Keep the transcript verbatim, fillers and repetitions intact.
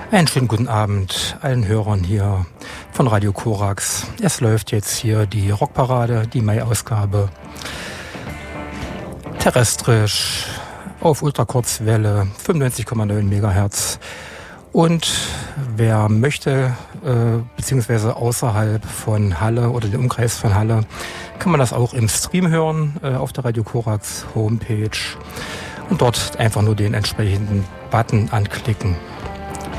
Einen schönen guten Abend allen Hörern hier von Radio Korax. Es läuft jetzt hier die Rockparade, die Mai-Ausgabe. Terrestrisch, auf Ultrakurzwelle, fünfundneunzig Komma neun Megahertz. Und wer möchte, äh, beziehungsweise außerhalb von Halle oder dem Umkreis von Halle, kann man das auch im Stream hören, äh, auf der Radio Korax Homepage. Und dort einfach nur den entsprechenden Button anklicken.